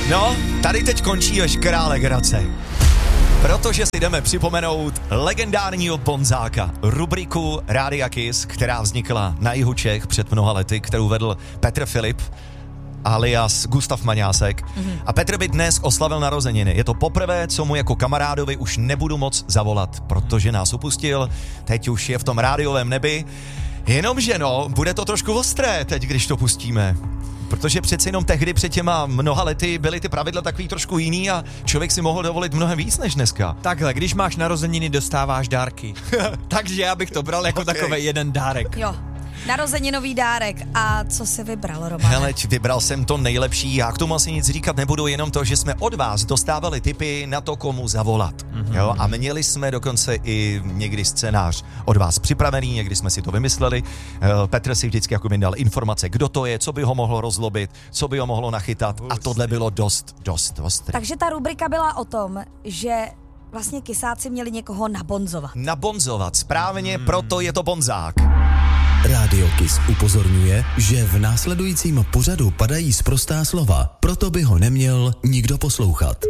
No, tady teď končí veškerá legrace. Protože si jdeme připomenout legendárního Bonzáka, rubriku Rádia Kiss, která vznikla na jihu Čech před mnoha lety, kterou vedl Petr Filip, alias Gustav Maňásek. A Petr by dnes oslavil narozeniny. Je to poprvé, co mu jako kamarádovi už nebudu moc zavolat, protože nás opustil, teď už je v tom rádiovém nebi. Jenomže no, bude to trošku ostré teď, když to pustíme. Protože přeci jenom tehdy před těma mnoha lety byly ty pravidla takový trošku jiný a člověk si mohl dovolit mnohem víc než dneska. Takhle, když máš narozeniny, dostáváš dárky. Takže já bych to bral jako takový jeden dárek. Jo. Narozeninový dárek. A co jsi vybral, Romane? Hele, vybral jsem to nejlepší. Já k tomu asi nic říkat nebudu, jenom to, že jsme od vás dostávali tipy na to, komu zavolat. Jo? A měli jsme dokonce i někdy scénář od vás připravený, někdy jsme si to vymysleli. Petr si vždycky jako mi dal informace, kdo to je, co by ho mohlo rozlobit, co by ho mohlo nachytat. A tohle bylo dost ostré. Takže ta rubrika byla o tom, že vlastně kysáci měli někoho nabonzovat. Nabonzovat, správně, proto je to bonzák. Rádio Kiss upozorňuje, že v následujícím pořadu padají sprostá slova, proto by ho neměl nikdo poslouchat.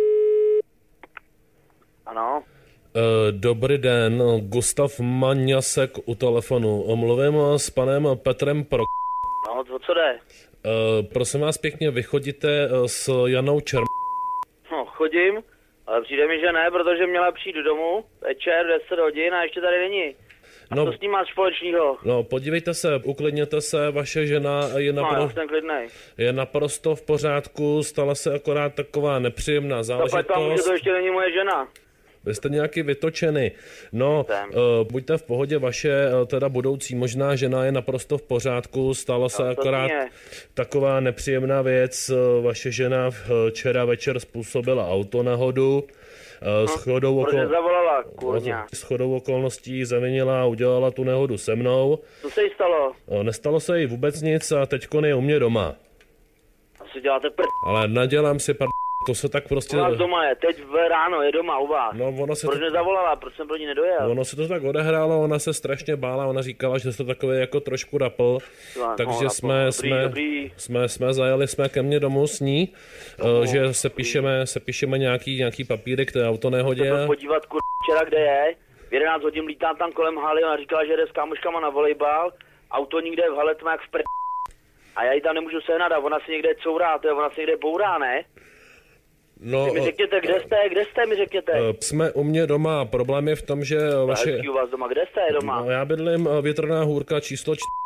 Ano. Dobrý den, Gustav Maňasek u telefonu. Mluvím s panem Petrem Pro... No, o co jde? Prosím vás pěkně, vy chodíte s Janou Čerm... No, chodím, ale přijde mi, že ne, protože měla přijít domů večer 10 hodin a ještě tady není. A co s tím máš společného? No, podívejte se, uklidněte se, vaše žena je naprosto v pořádku, stala se akorát taková nepříjemná záležitost. Doufám, že to ještě není moje žena. Vy jste nějaký vytočený. No, buďte v pohodě, vaše teda budoucí možná žena je naprosto v pořádku, stala se akorát taková nepříjemná věc. Vaše žena včera večer způsobila autonehodu. Shodou okolností zavinila a udělala tu nehodu se mnou. Co se jí stalo? Nestalo se jí vůbec nic a teďkon je u mě doma. Asi děláte Ale nadělám si to se tak prostě... U nás doma je, teď ráno je doma u vás. No, proč nezavolala, proč jsem pro ní nedojel? Ono se to tak odehrálo, ona se strašně bála, ona říkala, že se to takový jako trošku rapl, takže jsme zajeli ke mně domů s ní, že se píšeme nějaký papírek k té autonehodě. Jsem podívat včera, kde je, v 11 hodin lítám tam kolem haly, ona říkala, že jde s kámoškama na volejbal, auto nikde v hale tma jak v a já ji tam nemůžu sehnat a ona si někde courá, ona si někde bourá, ne? No, mi řekněte, kde jste, mi řekněte. Jsme u mě doma, problém je v tom, že vaše... u vás doma, kde jste doma? No, já bydlím Větrná hůrka číslo 4.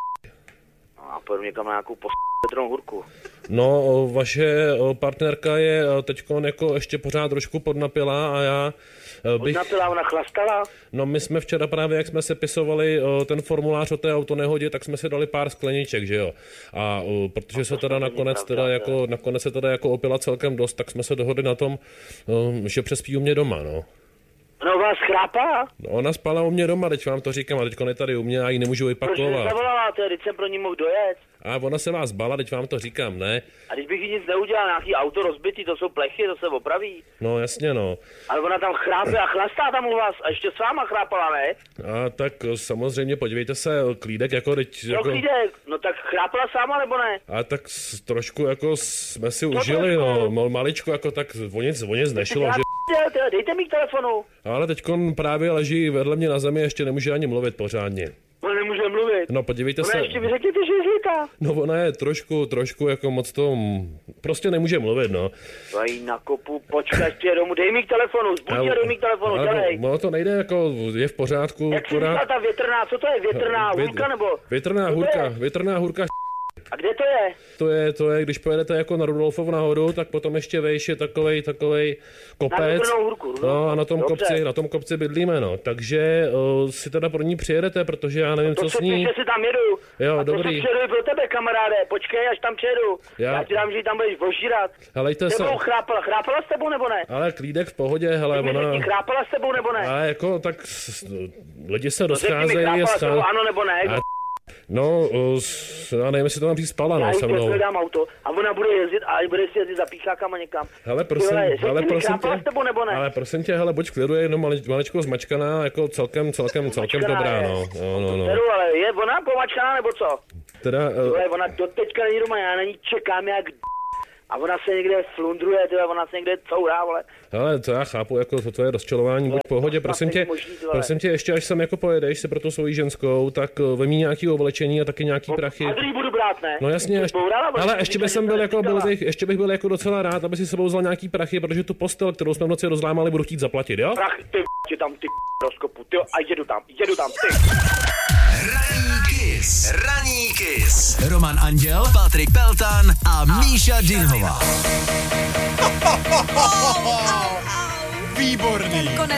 No a pojď někam na nějakou Větrnou hůrku. No, vaše partnerka je teďko jako ještě pořád trošku podnapilá a já bych... Podnapilá, ona chlastala? No, my jsme včera právě, jak jsme sepisovali ten formulář o té autonehodě, tak jsme si dali pár skleniček, že jo. A protože se teda nakonec se teda jako opila celkem dost, tak jsme se dohodli na tom, že přespí u mě doma, no. No, vás chrápá? No, ona spala u mě doma, teď vám to říkám, a teďko je tady u mě a ji nemůžu vypakovat. Proč nezavolala, teď jsem pro ní mohl dojet? A ona se vás bala, teď vám to říkám, ne? A když bych jí nic neudělal, nějaký auto rozbitý, to jsou plechy, to se opraví. No, jasně, no. Ale ona tam chrápe a chlastá tam u vás a ještě s váma chrápala, ne? A tak samozřejmě, podívejte se, Klídek jako teď... No, jako... Klídek, no tak chrápala sama, nebo ne? A tak trošku jako jsme si užili, no, maličko jako tak o nic nešlo, že... Dejte mi k telefonu. Ale teďkon právě leží vedle mě na zemi, ještě nemůže ani mluvit pořádně. No nemůže mluvit. No podívejte se. Ona ještě vy řekněte, že je zlítá. No ona je trošku jako moc to, prostě nemůže mluvit, no. Vaj na kopu, počkej, přijde domů, dej mi k telefonu, zbuď dej mi k telefonu, dělej. No to nejde, jako je v pořádku. Jak jsi říkal ta větrná, co to je, větrná hůrka nebo? Větrná hůrka. A kde to je? To je, když pojedete jako na Rudolfovu nahoru, tak potom ještě vejš je takovej kopec. Na Větrnou hůrku. No a na tom kopci bydlíme, no. Takže si teda pro ní přijedete, protože já nevím, co s ní. To si tam jedu. Jo, a dobrý. To se přijedu pro tebe, kamaráde. Počkej, až tam přijedu. Já ti dám, že tam budeš vožírat. Helejte se. Chrápala s tebou nebo ne? Ale Klídek v pohodě, hele, ona... Chrápala s tebou nebo ne? Ale jako tak lidi se rozcházejí. Ano nebo ne? No, já nevím, jestli to tam říct spala, no, se mnou. Já jí dám auto a ona bude jezdit a bude si jezdit za píchákama někam. Hele, prosím tě, hele, buď v klidu, je jenom maličko zmačkaná, jako celkem dobrá, no. Ale je ona pomačkaná, nebo co? Teda... Ona do teďka není doma, já na ní čekám jak A ona se někde flundruje, ona se někde courá, vole. Ale to já chápu, jako to je rozčilování, buď v pohodě, prosím tě, ještě až sem jako pojedeš se pro tu svoji ženskou, tak vemí nějaký oblečení a taky nějaký prachy. A který budu brát, ne? No jasně, ale ještě bych byl jako docela rád, aby si sebou vzal nějaký prachy, protože tu postel, kterou jsme v noci rozlámali, budu chtít zaplatit, jo? Prach, ty tam, ty rozkopu, ty a jedu tam, ty. Ranní Kiss. Roman Anděl, Patrik Peltan a Míša Dinhová. Výborný. Ten konec